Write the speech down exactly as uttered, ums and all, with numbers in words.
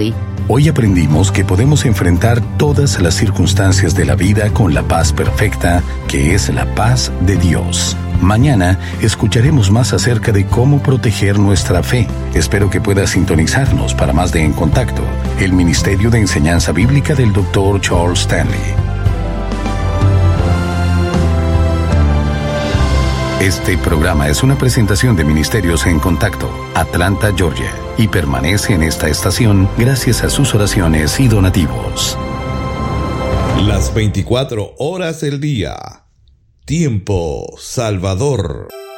Stanley. Hoy aprendimos que podemos enfrentar todas las circunstancias de la vida con la paz perfecta, que es la paz de Dios. Mañana escucharemos más acerca de cómo proteger nuestra fe. Espero que puedas sintonizarnos para más de En Contacto, el Ministerio de Enseñanza Bíblica del doctor Charles Stanley. Este programa es una presentación de Ministerios En Contacto, Atlanta, Georgia, y permanece en esta estación gracias a sus oraciones y donativos. Las veinticuatro horas del día. Tiempo Salvador.